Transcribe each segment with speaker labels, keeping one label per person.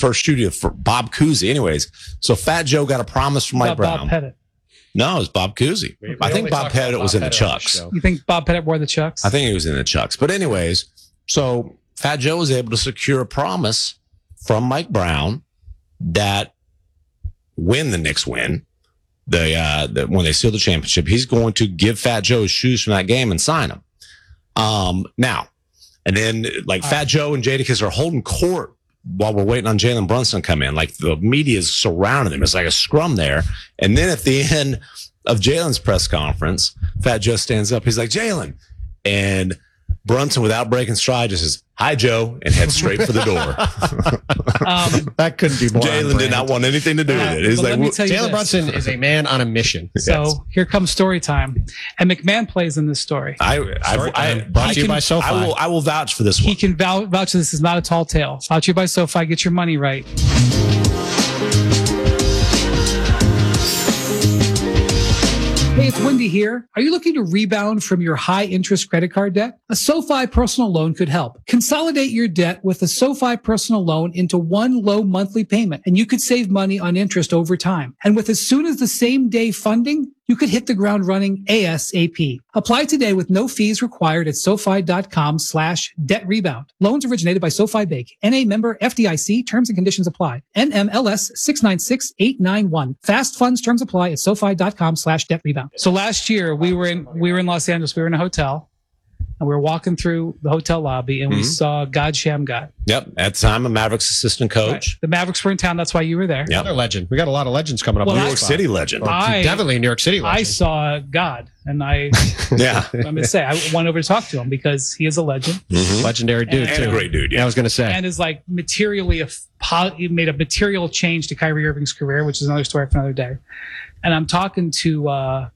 Speaker 1: first studio for Bob Cousy. Anyways, so Fat Joe got a promise from Mike Brown.
Speaker 2: Bob Pettit.
Speaker 1: No, it was Bob Cousy. I think Bob Pettit was in the Chucks.
Speaker 2: You think Bob Pettit wore the Chucks?
Speaker 1: I think he was in the Chucks. But anyways, so Fat Joe was able to secure a promise from Mike Brown that when the Knicks win, when they seal the championship, he's going to give Fat Joe his shoes from that game and sign them. Now, and then like Fat Joe and Jadakiss are holding court while we're waiting on Jalen Brunson to come in. Like the media is surrounding him. It's like a scrum there. And then at the end of Jalen's press conference, Fat Joe stands up. He's like, Jalen. And Brunson, without breaking stride, just says, "Hi, Joe," and heads straight for the door.
Speaker 3: That couldn't be more.
Speaker 1: Jalen did not want anything to do with it. He's like,
Speaker 3: Jalen Brunson is a man on a mission.
Speaker 2: So here comes story time. And McMahon plays in this story.
Speaker 3: Brought to you by SoFi.
Speaker 1: I will vouch for this one.
Speaker 2: He can vouch this is not a tall tale. Vouch you by SoFi. Get your money right. Hey, it's Wendy here. Are you looking to rebound from your high interest credit card debt? A SoFi personal loan could help. Consolidate your debt with a SoFi personal loan into one low monthly payment, and you could save money on interest over time. And with as soon as the same day funding, you could hit the ground running ASAP. Apply today with no fees required at SoFi.com/debt rebound. Loans originated by SoFi Bank. NA member FDIC. Terms and conditions apply. NMLS 696891. Fast funds terms apply at SoFi.com/debt rebound. So last year we were in Los Angeles. We were in a hotel. And we were walking through the hotel lobby, and we saw God Shamgod.
Speaker 1: Yep. At the time, a Mavericks assistant coach.
Speaker 2: Right. The Mavericks were in town. That's why you were there.
Speaker 1: Yep.
Speaker 3: Another legend. We got a lot of legends coming up.
Speaker 1: New York City legend.
Speaker 3: Definitely a New York City legend.
Speaker 2: I saw God, and I'm going to say, I went over to talk to him because he is a legend.
Speaker 3: Legendary dude,
Speaker 1: and
Speaker 3: too.
Speaker 1: a great dude, yeah.
Speaker 3: I was going to say.
Speaker 2: And is like he made a material change to Kyrie Irving's career, which is another story for another day. And I'm talking to God,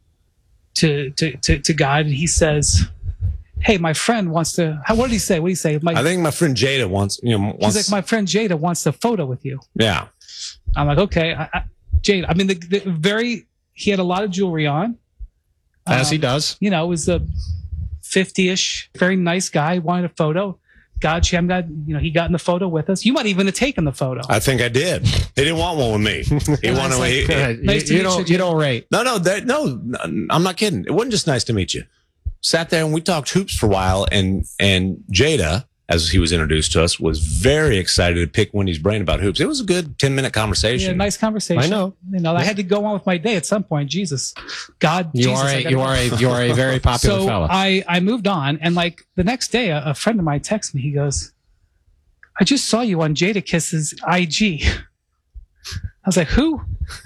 Speaker 2: and he says, "Hey, my friend wants to." What did he say? What did he say?
Speaker 1: I think my friend Jada wants.
Speaker 2: He's like, my friend Jada wants a photo with you.
Speaker 1: Yeah.
Speaker 2: I'm like, okay, Jada. I mean, he had a lot of jewelry on,
Speaker 3: as he does.
Speaker 2: It was a 50-ish, very nice guy. Wanted a photo. God Shamgod, he got in the photo with us. You might even have taken the photo.
Speaker 1: I think I did. He didn't want one with me. He wanted
Speaker 2: nice to meet you.
Speaker 3: You don't rate.
Speaker 1: No, I'm not kidding. It wasn't just nice to meet you. Sat there and we talked hoops for a while, and Jada, as he was introduced to us, was very excited to pick Wendy's brain about hoops. It was a good 10-minute conversation.
Speaker 2: Yeah, nice conversation.
Speaker 3: I know.
Speaker 2: I had to go on with my day at some point. Jesus, God,
Speaker 3: you are a very popular fella.
Speaker 2: I moved on, and like the next day, a friend of mine texted me. He goes, "I just saw you on Jadakiss's IG." I was like, "Who?"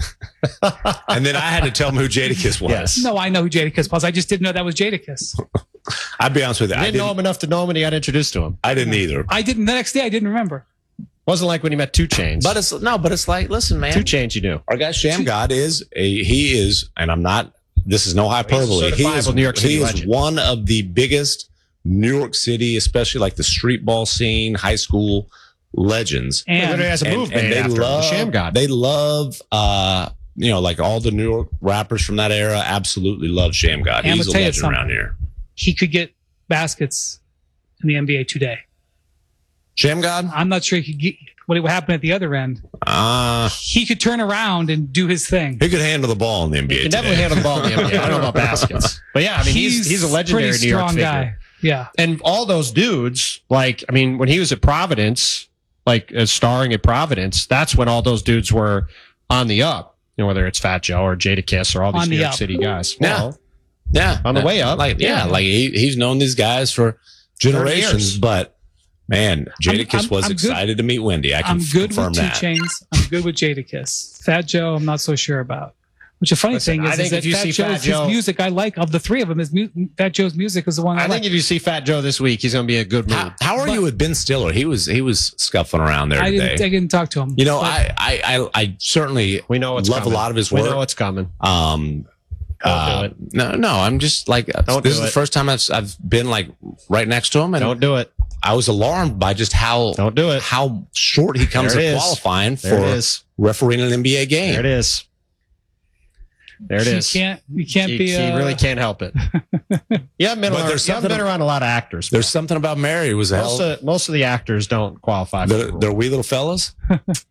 Speaker 1: And then I had to tell him who Jadakiss was.
Speaker 2: Yes. No, I know who Jadakiss was. I just didn't know that was Jadakiss.
Speaker 1: I'd be honest with you.
Speaker 3: I didn't know him enough to know him, and he got introduced to him.
Speaker 1: I didn't either.
Speaker 2: I didn't. The next day, I didn't remember.
Speaker 3: Wasn't like when he met 2 Chainz.
Speaker 1: But it's like, listen, man.
Speaker 3: 2 Chainz, you knew.
Speaker 1: Our guy Shamgod is, and I'm not. This is no hyperbole. He is
Speaker 3: New York City legend.
Speaker 1: One of the biggest New York City, especially like the street ball scene, high school legends.
Speaker 2: And
Speaker 3: has a move made
Speaker 1: they
Speaker 3: after
Speaker 1: love
Speaker 3: Shamgod.
Speaker 1: They love. Like all the New York rappers from that era absolutely love Shamgod. He's a legend around here.
Speaker 2: He could get baskets in the NBA today.
Speaker 1: Shamgod?
Speaker 2: I'm not sure he could get what would happen at the other end. He could turn around and do his thing.
Speaker 1: He could handle the ball in the NBA
Speaker 3: He can definitely handle the ball in the NBA. I don't know about baskets. But yeah, I mean, he's a legendary New York figure.
Speaker 2: Guy. Yeah.
Speaker 3: And all those dudes, when he was at Providence, starring at Providence, that's when all those dudes were on the up. Whether it's Fat Joe or Jadakiss or all these New York City guys.
Speaker 1: Yeah.
Speaker 3: On the way up.
Speaker 1: He's known these guys for generations, but man, Jadakiss was excited to meet Wendy. I can confirm that.
Speaker 2: I'm good with 2 Chainz. I'm good with Jadakiss. Fat Joe, I'm not so sure about. Which the funny thing is that his music I like. Of the 3 of them, Fat Joe's music is the one I like.
Speaker 3: I think if you see Fat Joe this week, he's going to be a good mood.
Speaker 1: How are you with Ben Stiller? He was scuffling around there today.
Speaker 2: I didn't talk to him.
Speaker 1: I certainly love a lot of his work.
Speaker 3: We know what's coming.
Speaker 1: Don't do it. No. I'm just like, this is the first time I've been like right next to him. And
Speaker 3: don't do it.
Speaker 1: I was alarmed by just how short he comes to qualifying for refereeing an NBA game.
Speaker 3: There it is. There it is.
Speaker 2: You can't be.
Speaker 3: He really can't help it. You haven't been around a lot of actors.
Speaker 1: There's something about Mary.
Speaker 3: Most of the actors don't qualify.
Speaker 1: They're wee little fellas.